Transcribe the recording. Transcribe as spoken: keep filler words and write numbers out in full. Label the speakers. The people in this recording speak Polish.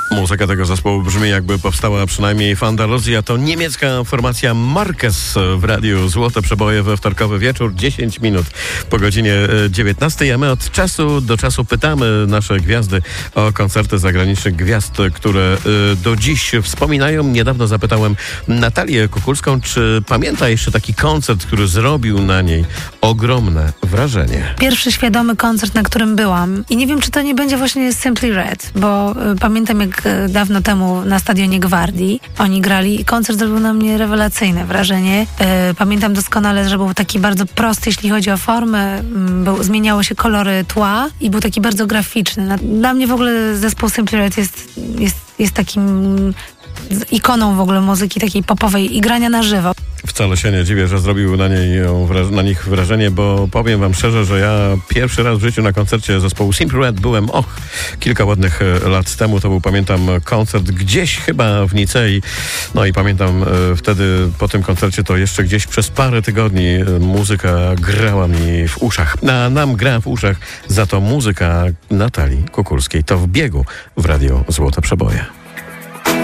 Speaker 1: Muzyka tego zespołu brzmi, jakby powstała przynajmniej w Andaluzji, a to niemiecka formacja Marquez w radiu Złote Przeboje we wtorkowy wieczór, dziesięć minut po godzinie dziewiętnastej, a my od czasu do czasu pytamy nasze gwiazdy o koncerty zagranicznych gwiazd, które do dziś wspominają. Niedawno zapytałem Natalię Kukulską, czy pamięta jeszcze taki koncert, który zrobił na niej ogromne wrażenie.
Speaker 2: Pierwszy świadomy koncert, na którym byłam, i nie wiem, czy to nie będzie właśnie Simply Red, bo y, pamiętam, jak y, dawno temu na stadionie Gwardii oni grali i koncert zrobił na mnie rewelacyjne wrażenie. Y, pamiętam doskonale, że był taki bardzo prosty, jeśli chodzi o formę, y, był, zmieniało się kolory tła i był taki bardzo graficzny. Na, dla mnie w ogóle zespół Simply Red jest, jest, jest takim ikoną w ogóle muzyki takiej popowej i grania na żywo.
Speaker 1: Wcale się nie dziwię, że zrobił na, niej, na nich wrażenie, bo powiem wam szczerze, że ja pierwszy raz w życiu na koncercie zespołu Simply Red byłem, och, kilka ładnych lat temu. To był, pamiętam, koncert gdzieś chyba w Nicei. No i pamiętam e, wtedy po tym koncercie to jeszcze gdzieś przez parę tygodni muzyka grała mi w uszach. A nam gra w uszach za to muzyka Natalii Kukulskiej. To w biegu w Radio Złote Przeboje.